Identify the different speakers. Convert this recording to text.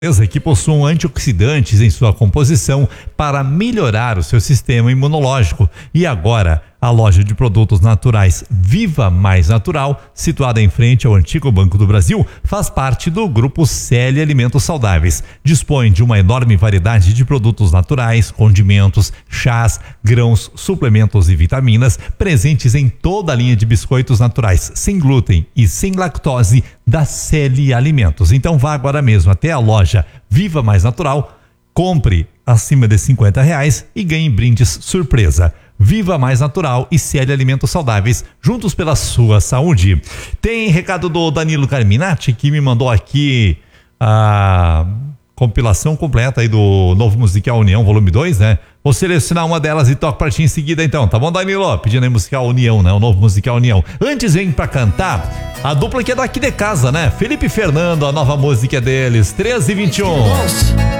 Speaker 1: Que possuem antioxidantes em sua composição para melhorar o seu sistema imunológico. E agora, a loja de produtos naturais Viva Mais Natural, situada em frente ao antigo Banco do Brasil, faz parte do grupo Celi Alimentos Saudáveis. Dispõe de uma enorme variedade de produtos naturais, condimentos, chás, grãos, suplementos e vitaminas, presentes em toda a linha de biscoitos naturais, sem glúten e sem lactose da Celi Alimentos. Então vá agora mesmo até a loja Viva Mais Natural, compre acima de R$50 e ganhe brindes surpresa. Viva Mais Natural e Celi Alimentos Saudáveis, juntos pela sua saúde. Tem recado do Danilo Carminati, que me mandou aqui a compilação completa aí do novo musical União, volume 2, né? Vou selecionar uma delas e toco pra ti em seguida então, tá bom, Danilo? Pedindo aí musical União, né? O novo musical União. Antes vem pra cantar a dupla que é daqui de casa, né? Felipe e Fernando, a nova música deles, 13h21.